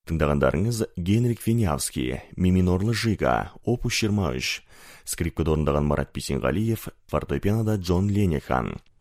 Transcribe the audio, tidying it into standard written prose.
Тыңдағандарыңыз Генрик Винявский, Миминорлы Жига, опус 23. Скрипкада орындаған Марат Бейсенғалиев, фортепианода Джон Ленехан.